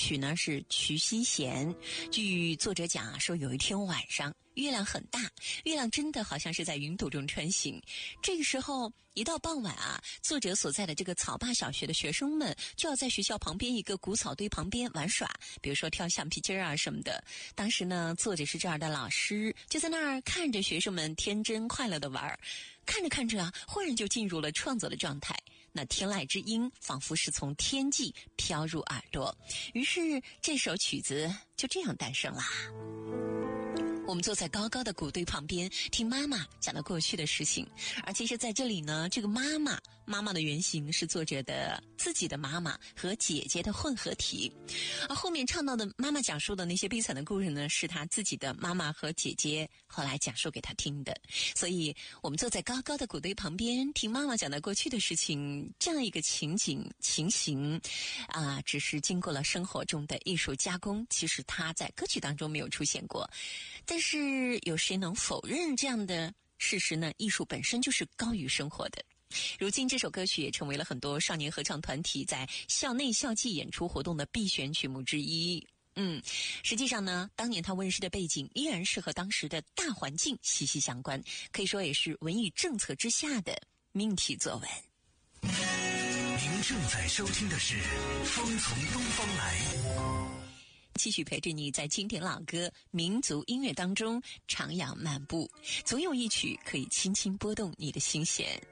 曲呢是瞿西弦。据作者讲啊，说有一天晚上月亮很大，月亮真的好像是在云朵中穿行。这个时候一到傍晚啊，作者所在的这个草坝小学的学生们就要在学校旁边一个谷草堆旁边玩耍，比如说跳橡皮筋啊什么的。当时呢，作者是这儿的老师，就在那儿看着学生们天真快乐的玩，看着看着啊，忽然就进入了创作的状态。那天籁之音仿佛是从天际飘入耳朵，于是这首曲子就这样诞生啦。我们坐在高高的谷堆旁边，听妈妈讲到过去的事情。而其实在这里呢，这个妈妈的原型是作者的自己的妈妈和姐姐的混合体，而后面唱到的妈妈讲述的那些悲惨的故事呢，是她自己的妈妈和姐姐后来讲述给她听的。所以我们坐在高高的谷堆旁边，听妈妈讲到过去的事情，这样一个情形啊，只是经过了生活中的艺术加工，其实它在歌曲当中没有出现过。但是有谁能否认这样的事实呢？艺术本身就是高于生活的。如今这首歌曲也成为了很多少年合唱团体在校内校际演出活动的必选曲目之一。实际上呢，当年它问世的背景依然是和当时的大环境息息相关，可以说也是文艺政策之下的命题作文。 您正在收听的是《风从东方来》， 继续陪着你在经典老歌、民族音乐当中徜徉漫步，总有一曲可以轻轻拨动你的心弦。